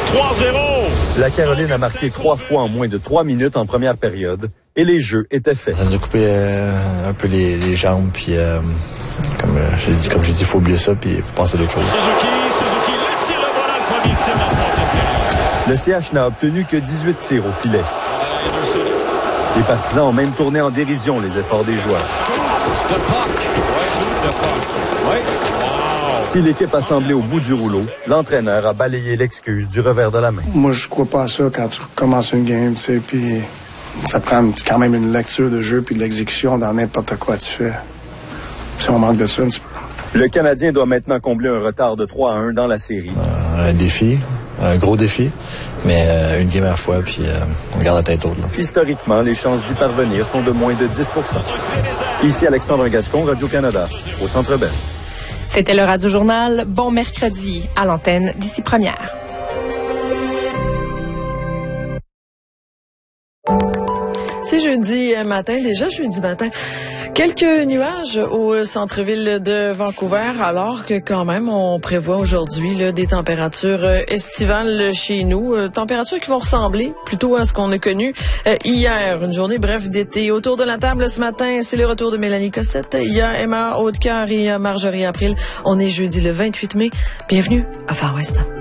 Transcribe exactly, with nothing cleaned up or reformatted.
trois zéro. La Caroline a marqué trois fois en moins de trois minutes en première période et les jeux étaient faits. Ça nous a coupé euh, un peu les, les jambes, puis euh, comme euh, j'ai dit, comme j'ai dit, il faut oublier ça, puis il faut penser à d'autres choses. Suzuki, Suzuki, le tir, le voilà, le premier tir dans la troisième période. Le C H n'a obtenu que dix-huit tirs au filet. Les partisans ont même tourné en dérision les efforts des joueurs. Si l'équipe a semblé au bout du rouleau, l'entraîneur a balayé l'excuse du revers de la main. Moi, je crois pas à ça quand tu commences une game, tu sais, puis ça prend quand même une lecture de jeu puis de l'exécution dans n'importe quoi tu fais. Puis on manque de ça un petit peu. Le Canadien doit maintenant combler un retard de trois à un dans la série. Euh, un défi, un gros défi, mais euh, une game à la fois, puis euh, on garde la tête haute. Là. Historiquement, les chances d'y parvenir sont de moins de dix pour cent. Ici Alexandre Gascon, Radio-Canada, au Centre Bell. C'était le Radio Journal. Bon mercredi à l'antenne d'ici première. C'est jeudi matin, déjà jeudi matin. Quelques nuages au centre-ville de Vancouver, alors que quand même on prévoit aujourd'hui là, des températures estivales chez nous. Euh, températures qui vont ressembler plutôt à ce qu'on a connu euh, hier. Une journée bref d'été. Autour de la table ce matin, c'est le retour de Mélanie Cossette. Il y a Emma Hautecoeur et Marjorie April. On est jeudi le vingt-huit mai. Bienvenue à Far West.